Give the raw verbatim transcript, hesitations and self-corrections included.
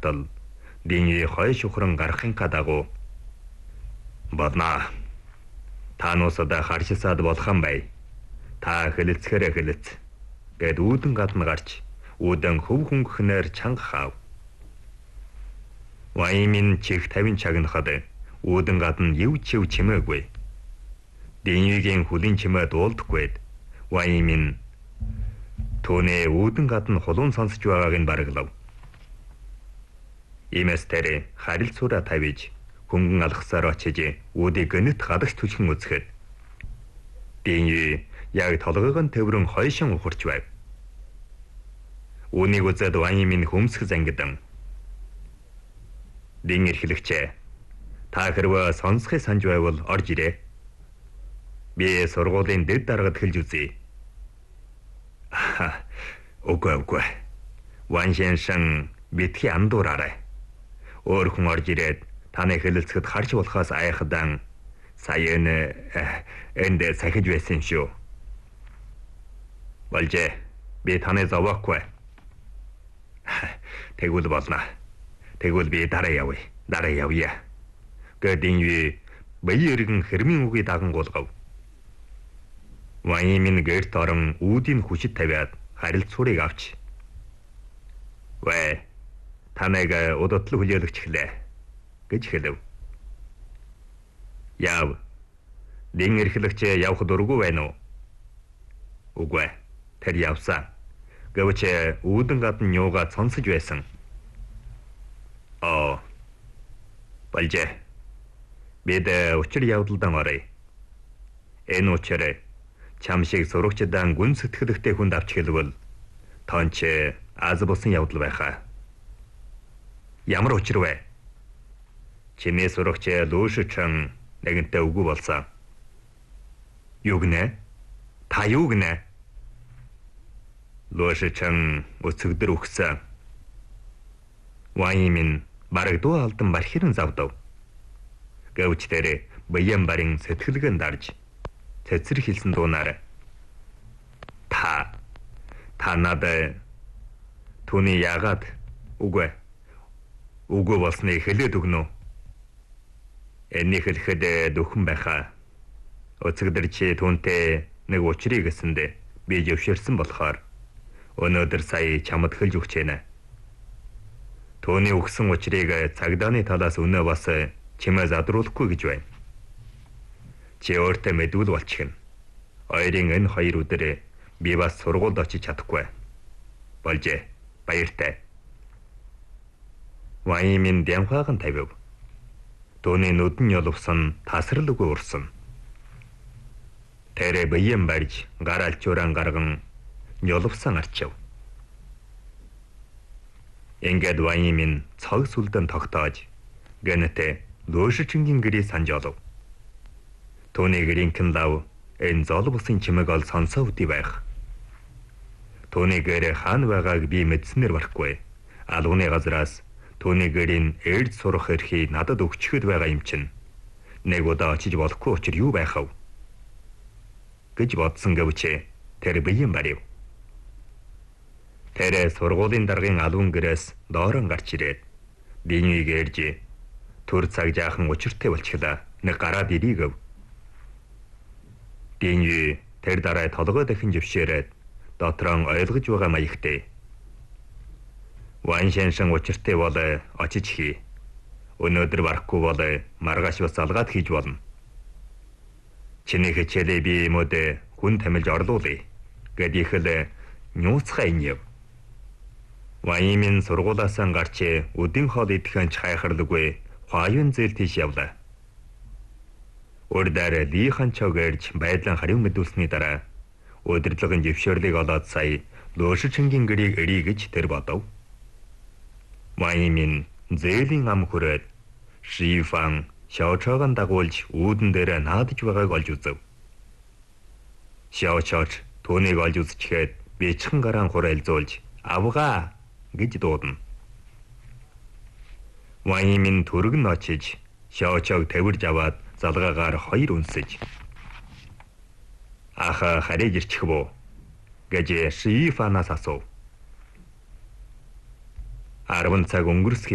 болтол Диньюи хойш ухран гарахынхаа дагуу "Бодноо. Та нуусаа харшисаад болох юм бай. Та хэлэлцэхэрэ хэлэлц" гэд үүдэн гадна гарч үүдэн хөв хөнгөхнээр чанга хаав. Ваймин чих тавин чагнахад үүдэн гадна юу ч юу чимээгүй. Диньюигийн хүлийн чимээ дуулдаггүй. Ваймин түүний үүдэн гадна хулуун сонсож байгааг нь бараглав. Иймээс тэр харилцуура тавиж хөнгөн алхасаар очиж үүдийг гэнэт гадагш түлхэн үзэхэд Диньюи яг толгойн төврөн хойшин ухарч байв. Үүнийг үзээд Ваймин хөмсг зангидан "Дин эрхлэгчээ, та хэрвээ сонсхийг санаж байвал орж ирээ. Би сургуулийн дэд даргад хэлж үзье." "Үгүй үгүй. Ваншэншэн битгий андуураарай. Өөр хүн орж ирээд таны хэлэлцэхэд харж болохоос айхадан сая энэ энд сахиж байсан шүү. Болжээ. Би таны зовоохгүй. Тэгвэл болно. Тэгвэл би дараа явъя. Дараа явъя." Диньюи бие эргэн хэрмийн үгийг дагангуулгав. Ваймин гэрт орон үүдийн хүчит тавиад харилцуурыг авч "Вэ, танайг удаатлан хүлээлгэж эхлэе" гэж хэлв. "Яв. Дин эрхлэгчээ явах дургүй байна уу?" "Үгүй. Тэр явсан. Гэвч үүдэн гадна юугаа сонсож байсан." "Оо. Болжээ. Бид учир явдалдан оръё. Энэ учир чам шиг сурагчдаа гүн сэтгэлтэй хүнд авч хэлвэл тонч аз бусан явдал байхаа." "Ямар учир вэ?" "Чиний сурагч Лушичэн нэгэнтээ үгүй болсон." "Юу гинэ? Та юу гинэ?" "Лушичэн өцөгдөр өгсөн." Ваймин бараг дуу алдан бархиран завдав. Гэвч тэр баян барин сэтгэлгэн дарж цэцэр хэлсэн дуунаар "Та та надад түүний яагаад үгүй үгүй болсныг хэлээд өгнө үү? Энийг хэлэхэд дөхөн байхаа. Өцөгдөр чи түүнтэй нэг учрыг гэсэндэ би зөвшөөрсөн болохоор өнөөдөр сая чамд хэлж өгч байна. Түүний өгсөн учрыг цагдааны талаас өнөө бас чимээ задруулахгүй гэж байна. Чи өөртөө мэдвэл болчихно. Ойрын энэ хоёр өдөр би бас сургуульд очиж чадахгүй. Болжээ. Баяртай." Ваймин дямхаахан тавив. Түүний нүдэн ёловсон тасралгүй урсан. Тэр баян барьж гар алчууран гарган ёловсон арчив. Ингээд Ваймин цог сүлдэн тогтоож гэнэтэ Лушичэнгийн гэрээ санаж олов. Түүний гэрийнхэн лав энэ золбосын чимэг ол сонсоо үдий байх. Түүний гэрээ хаана байгааг би мэдснээр барахгүй. Алганы газраас түүний гэрийн эрд сурах эрхийг надад өгчөхөд байгаа юм чинь. Нэг удаа очиж болохгүй учир юу байх вэ? гэж бодсон гэвч тэр биеийн барив. Тэр сургуулийн даргын алуун гэрээс доорон гарч ирээд Диньюиг ярьж төр цаг жаахан учиртай болчихлаа. Нэг гараад ирий гэв. Диньюи тэр дараа толгой дахин жившээрээд дотрон ойлгож байгаа маягтай. "Ваншэншэн учиртай бол очиж хий. Өнөөдөр барахгүй бол маргааш бас алгаад хийж болно. Чиний хичээлээ би мод хүн тамилж орлуулъя" гэд ихэл нууцхай инэв. Ваймин сургуулаас гарч өдийн хоол идэхэнч хайхарлгүй хойон зээл тийш явлаа. Урдаар лихан чог ирж байдлан хариу мэдүүлсний дараа удирдлагын жившөөрлийг олоод сая Лушичэнгийн гэрийг ирий гэж тэр бодов. Ваймин зээлийн ам хүрээд Шифан Шаочоогон дагуулж үүдэн дээр наадж байгааг олж үзв. Шаочооч түүнийг олж үзчихэд бичхэн гараан хураалзуулж "Авгаа" гэж дуудана. Ваймин түргэн очиж Шаочоог тавирж аваад залгаагаар хоёр үнсэж "Аха хариж ирчих бүү" гэж Шифанаас асуув. арван цаг өнгөрсөх